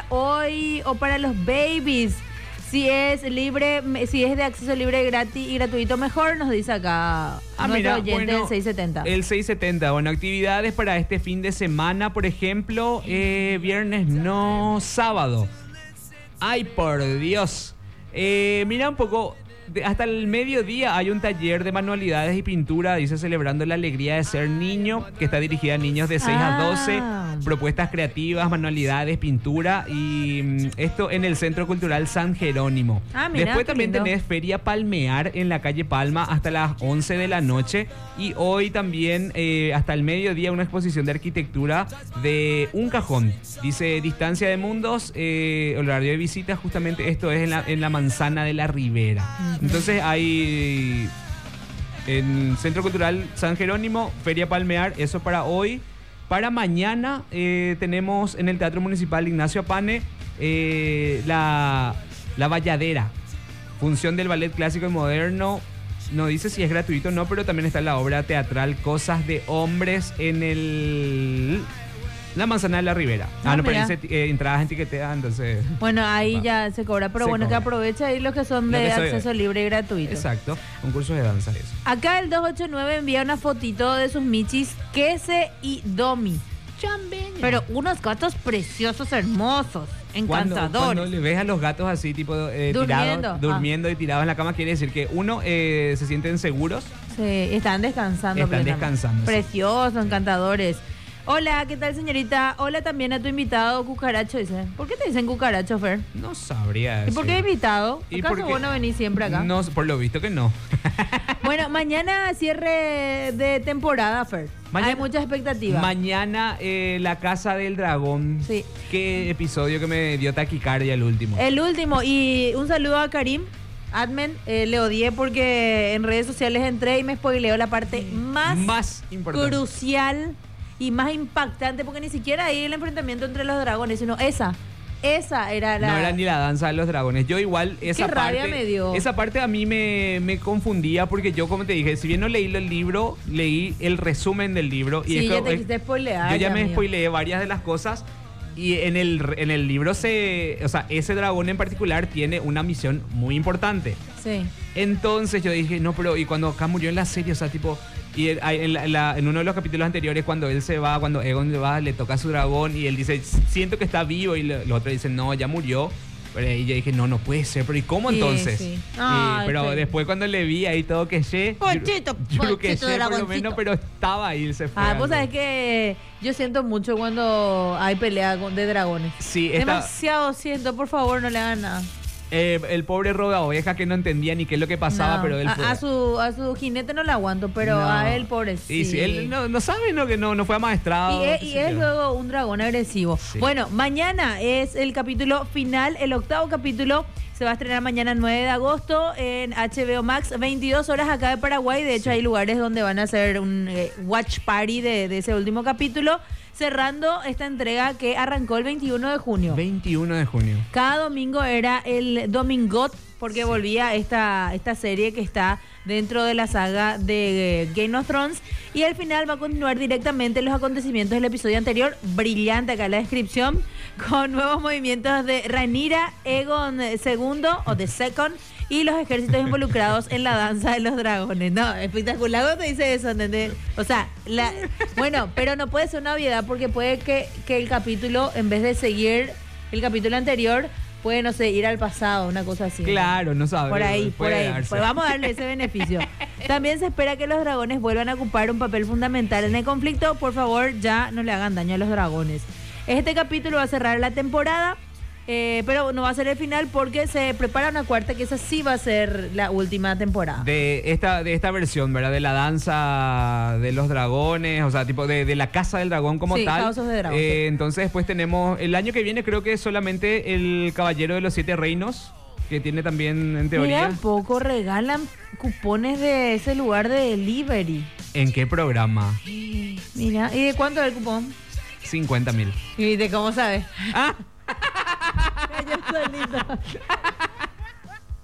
para hoy o para los babies. Si es libre, si es de acceso libre, gratis y gratuito, mejor, nos dice acá nuestro oyente del 670. El 670, bueno, actividades para este fin de semana, por ejemplo, viernes, no, sábado. Ay, por Dios. Mira un poco, hasta el mediodía hay un taller de manualidades y pintura, dice, celebrando la alegría de ser niño, que está dirigida a niños de 6 a 12. Propuestas creativas, manualidades, pintura, y esto en el Centro Cultural San Jerónimo. Mira, después también tenés Feria Palmear en la calle Palma hasta las 11 de la noche. Y hoy también hasta el mediodía una exposición de arquitectura de un cajón. Dice Distancia de Mundos, horario de visita, justamente esto es en la Manzana de la Ribera. Entonces hay en Centro Cultural San Jerónimo, Feria Palmear, eso para hoy. Para mañana tenemos en el Teatro Municipal Ignacio Apane la Valladera, función del ballet clásico y moderno. No dice si es gratuito o no, pero también está la obra teatral Cosas de Hombres en la Manzana de la Ribera. No, pero dice entradas en tiquetea, entonces... Bueno, ahí ya se cobra, pero bueno, que aproveche ahí los que son de acceso libre y gratuito. Exacto, un curso de danza eso. Acá el 289 envía una fotito de sus michis, Kese y Domi. Chambeña. Pero unos gatos preciosos, hermosos, encantadores. Cuando le ves a los gatos así, tipo durmiendo y tirados en la cama, quiere decir que uno se sienten seguros. Sí, están descansando. Están descansando. Preciosos, encantadores. Hola, ¿qué tal, señorita? Hola también a tu invitado, Cucaracho, dice. ¿Por qué te dicen Cucaracho, Fer? No sabría decir. ¿Y por qué invitado? ¿Acaso vos no venís siempre acá? No, por lo visto que no. Bueno, mañana cierre de temporada, Fer. Hay mucha expectativa. Mañana La Casa del Dragón. Sí. Qué episodio que me dio taquicardia el último. El último. Y un saludo a Karim. Admin, le odié porque en redes sociales entré y me spoileó la parte más importante, crucial y más impactante, porque ni siquiera ahí el enfrentamiento entre los dragones, sino esa era la... No era ni la danza de los dragones. Yo igual esa Qué parte... rabia me dio. Esa parte a mí me confundía porque yo, como te dije, si bien no leí el libro, leí el resumen del libro. Sí, ya te quisiste spoilear. Yo ya me spoileé varias de las cosas. Y en el libro ese dragón en particular tiene una misión muy importante. Sí. Entonces yo dije, no, pero y cuando acá murió en la serie, o sea, tipo... Y en uno de los capítulos anteriores, cuando él se va, cuando Egon se va, le toca a su dragón y él dice, siento que está vivo, y los otros dicen, no, ya murió. Pero ahí yo dije, no puede ser, pero ¿y cómo entonces? Sí. Pero después cuando le vi ahí todo que Pochito por lo menos, pero estaba ahí, se fue. Vos sabés que yo siento mucho cuando hay pelea de dragones. Sí, demasiado siento, por favor, no le hagan nada. El pobre roga oveja que no entendía ni qué es lo que pasaba, pero él fue. A su jinete no le aguanto, pero a él, pobrecito. Y si él no sabe, que no fue amaestrado. Y es luego un dragón agresivo. Sí. Bueno, mañana es el capítulo final, el 8º capítulo. Se va a estrenar mañana 9 de agosto en HBO Max, 22 horas acá de Paraguay. De hecho, hay lugares donde van a hacer un watch party de ese último capítulo, cerrando esta entrega que arrancó el 21 de junio. 21 de junio. Cada domingo era el Domingot, porque volvía esta serie que está dentro de la saga de Game of Thrones. Y al final va a continuar directamente los acontecimientos del episodio anterior. Brillante acá la descripción, con nuevos movimientos de Rhaenyra, Aegon II o The Second, y los ejércitos involucrados en la danza de los dragones. No, espectacular cuando te dice eso, ¿entendés? O sea, bueno, pero no puede ser una obviedad, porque puede que el capítulo, en vez de seguir el capítulo anterior, puede, no sé, ir al pasado, una cosa así. Claro, no sabe. Por ahí. Pues vamos a darle ese beneficio. También se espera que los dragones vuelvan a ocupar un papel fundamental en el conflicto. Por favor, ya no le hagan daño a los dragones. Este capítulo va a cerrar la temporada, pero no va a ser el final, porque se prepara una cuarta, que esa sí va a ser la última temporada. De esta versión, ¿verdad? De la danza de los dragones, o sea, tipo de la casa del dragón como tal. Causos de dragón. Entonces, después tenemos, el año que viene creo que es solamente el Caballero de los Siete Reinos, que tiene también, en teoría... Mira, un poco regalan cupones de ese lugar de delivery. ¿En qué programa? Mira, ¿y de cuánto es el cupón? 50.000. ¿Y de cómo sabes? Ah. Yo solito.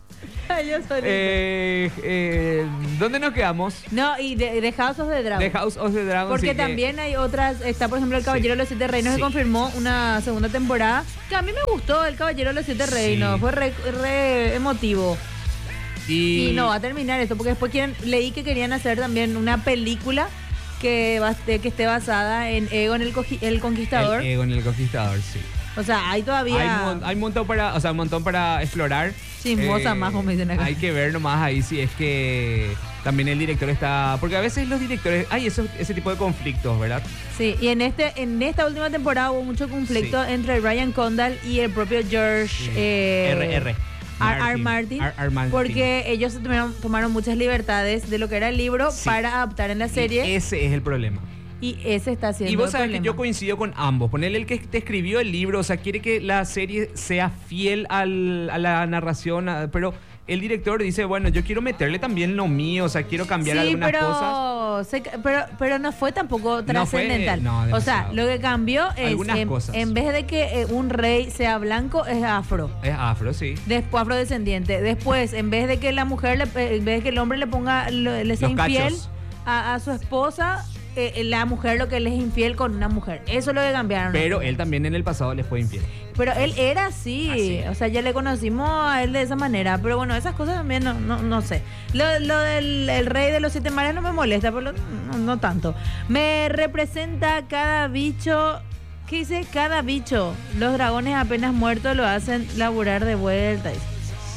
Yo soy ¿Dónde nos quedamos? No, y de House of the Dragon. The House of the Dragon. Porque sí que- también hay otras, está por ejemplo El Caballero de los Siete Reinos Sí. que confirmó una segunda temporada, que a mí me gustó El Caballero de los Siete Reinos, Sí. fue re emotivo. Y no va a terminar esto, porque después leí que querían hacer también una película que esté basada en Aegon el Conquistador. El Aegon el Conquistador, sí. O sea, hay todavía... Hay un montón para explorar. Chismosa más, como dicen acá. Hay que ver nomás ahí si es que también el director está... Porque a veces los directores... Hay ese tipo de conflictos, ¿verdad? Sí, y en esta última temporada hubo mucho conflicto Sí. entre Ryan Condal y el propio George Sí. R.R. Martin, Martin. porque ellos se tomaron muchas libertades de lo que era el libro Sí. para adaptar en la serie, Y ese es el problema. y ese está siendo Y vos el sabés que problema. yo coincido con ambos. Ponerle el que te escribió el libro, o sea, quiere que la serie sea fiel a la narración, pero el director dice, bueno, yo quiero meterle también lo mío, o sea, quiero cambiar algunas cosas. pero no fue tampoco trascendental. no, o sea, demasiado. lo que cambió es, Algunas cosas. en vez de que un rey sea blanco, es afro. Es afro, sí. Después afrodescendiente. Después, en vez de que la mujer, en vez de que el hombre le ponga, le sea Los infiel cachos. a su esposa, la mujer lo que le es infiel con una mujer. Eso es lo que cambiaron. Pero él también en el pasado le fue infiel. Pero él era así. Así. O sea, ya le conocimos a él de esa manera. Pero bueno, esas cosas también no sé. Lo del el rey de los siete mares no me molesta, pero no tanto. Me representa cada bicho. ¿Qué dice? Cada bicho. Los dragones apenas muertos lo hacen laburar de vuelta. Dice.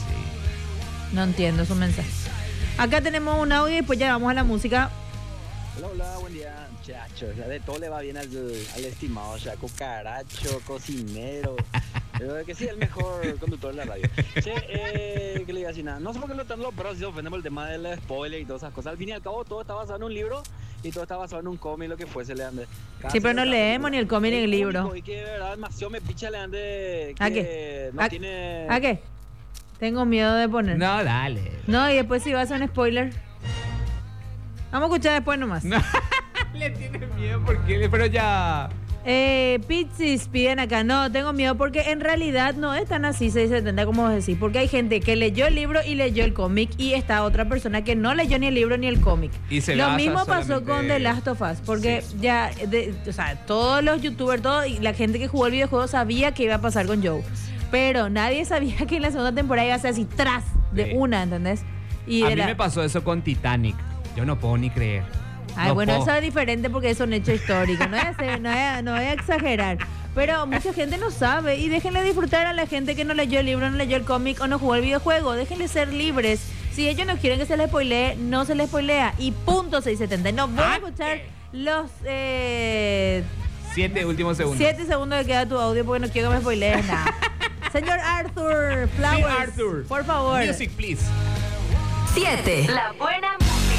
Sí. No entiendo su mensaje. Acá tenemos un audio y después ya vamos a la música. Hola, buen día, muchachos. Ya de todo le va bien al estimado, ya cucaracho, cocinero. Pero que sí, el mejor conductor de la radio. Che, que le diga así nada. No sé por qué lo están los perros si se ofenden por el tema del spoiler y todas esas cosas. Al fin y al cabo, todo está basado en un libro y todo está basado en un cómic, lo que fuese, le ande. Sí, pero no leemos ni el cómic ni el libro. Y que de verdad, demasiado me picha, le ande. ¿A Que qué? no ¿A tiene. ¿A qué? Tengo miedo de poner. No, dale. No, y después si va a ser un spoiler. Vamos a escuchar después nomás. No, le tienes miedo porque... Pero ya... Pizzis piden acá. No, tengo miedo porque en realidad no es tan así 670 como vos decís. Porque hay gente que leyó el libro y leyó el cómic y está otra persona que no leyó ni el libro ni el cómic. Y se Lo basa mismo pasó solamente- con The Last of Us. Porque Sí. ya, o sea, todos los youtubers, y la gente que jugó el videojuego sabía que iba a pasar con Joe. Pero nadie sabía que en la segunda temporada iba a ser así tras de Sí. una, ¿entendés? Y A de mí la- me pasó eso con Titanic. Yo no puedo ni creer. Ay, No bueno, puedo. eso es diferente porque es un hecho histórico. No voy a exagerar. Pero mucha gente no sabe. Y déjenle disfrutar a la gente que no leyó el libro, no leyó el cómic o no jugó el videojuego. Déjenle ser libres. Si ellos no quieren que se les spoilee, no se les spoilea. Y punto 670. No voy a escuchar los 7 últimos segundos. 7 segundos que queda tu audio porque no quiero que me spoilees nada. Señor Arthur Flowers, Sí, Arthur. por favor. Music, please. 7. La buena